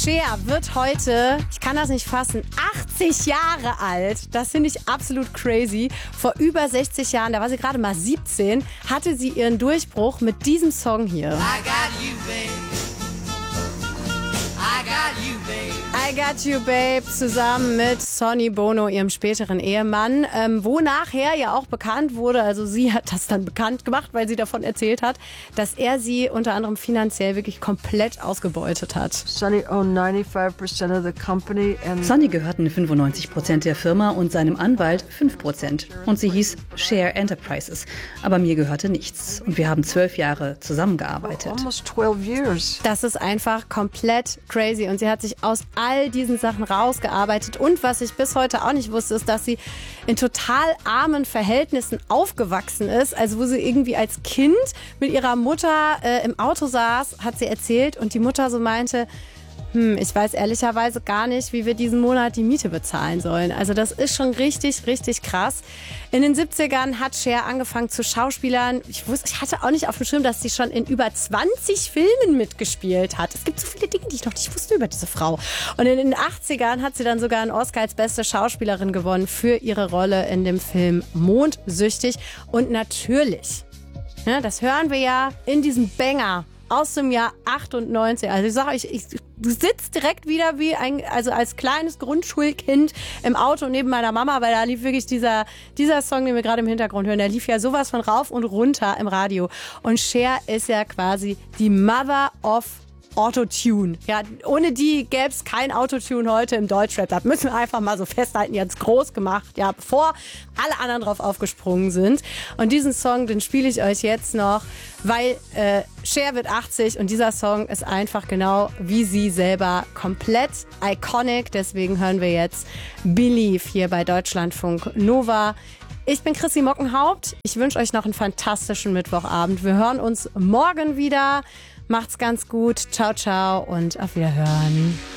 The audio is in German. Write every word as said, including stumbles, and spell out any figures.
Cher wird heute, ich kann das nicht fassen, achtzig Jahre alt. Das finde ich absolut crazy. Vor über sechzig Jahren, da war sie gerade mal siebzehn, hatte sie ihren Durchbruch mit diesem Song hier. I got you, babe. I got you, babe. I Got You Babe zusammen mit Sonny Bono, ihrem späteren Ehemann, ähm, wo nachher ja auch bekannt wurde, also sie hat das dann bekannt gemacht, weil sie davon erzählt hat, dass er sie unter anderem finanziell wirklich komplett ausgebeutet hat. Sonny owned ninety-five percent of the company and Sonny gehörten fünfundneunzig Prozent der Firma und seinem Anwalt fünf Prozent. Und sie hieß Cher Enterprises. Aber mir gehörte nichts. Und wir haben zwölf Jahre zusammengearbeitet. almost twelve years. Das ist einfach komplett crazy und sie hat sich aus all diesen Sachen rausgearbeitet. Und was ich bis heute auch nicht wusste, ist, dass sie in total armen Verhältnissen aufgewachsen ist. Also wo sie irgendwie als Kind mit ihrer Mutter äh, im Auto saß, hat sie erzählt und die Mutter so meinte, Hm, ich weiß ehrlicherweise gar nicht, wie wir diesen Monat die Miete bezahlen sollen. Also das ist schon richtig, richtig krass. In den siebzigern hat Cher angefangen zu schauspielern. Ich wusste, ich hatte auch nicht auf dem Schirm, dass sie schon in über zwanzig Filmen mitgespielt hat. Es gibt so viele Dinge, die ich noch nicht wusste über diese Frau. Und in den achtzigern hat sie dann sogar einen Oscar als beste Schauspielerin gewonnen für ihre Rolle in dem Film Mondsüchtig. Und natürlich, ja, das hören wir ja in diesem Banger aus dem Jahr achtundneunzig. Also ich sage euch, ich sitze direkt wieder wie ein, also als kleines Grundschulkind im Auto neben meiner Mama, weil da lief wirklich dieser, dieser Song, den wir gerade im Hintergrund hören, der lief ja sowas von rauf und runter im Radio. Und Cher ist ja quasi die Mother of Autotune. Ja, ohne die gäbe es kein Autotune heute im Deutschrap. Das müssen wir einfach mal so festhalten. Jetzt groß gemacht, ja, bevor alle anderen drauf aufgesprungen sind. Und diesen Song, den spiele ich euch jetzt noch, weil äh, Cher wird achtzig und dieser Song ist einfach genau wie sie selber komplett iconic. Deswegen hören wir jetzt Believe hier bei Deutschlandfunk Nova. Ich bin Chrissy Mockenhaupt. Ich wünsche euch noch einen fantastischen Mittwochabend. Wir hören uns morgen wieder. Macht's ganz gut. Ciao, ciao und auf Wiederhören.